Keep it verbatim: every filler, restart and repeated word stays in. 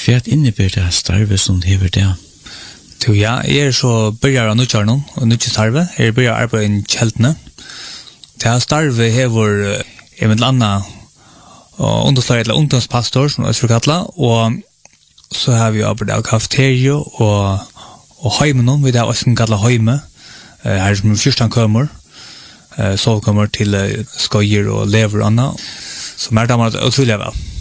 Kvært innebærer det starve som hever det? Jo, ja, jeg er så begynner av nødgjør nå, og nødgjør starve. Jeg begynner å arbeide i kjeltene. Det starve hever, jeg vet annet, og understår til ungdomspastor, som jeg skal kalla, og så har vi arbeidet av kafeterio og, og heimen, vi har også kalla heime, her er som fyrstan kommer, så kommer til skøyer og lever og annet, så mer damer er utrolig vel.